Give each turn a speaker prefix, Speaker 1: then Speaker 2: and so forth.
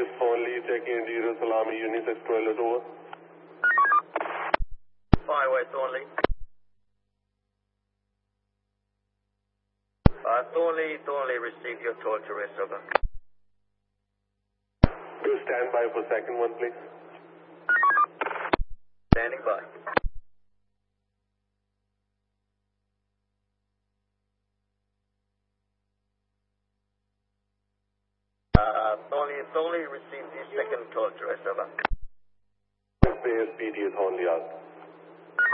Speaker 1: is only checking into Jerusalem, Unisex toilet over.
Speaker 2: Fireway Thornley. Thornley, receive your toll to rest, over.
Speaker 1: Do stand by for second one, please.
Speaker 2: Standing by. Thornley, receive the second toll to rest, over.
Speaker 1: ASPD is only out.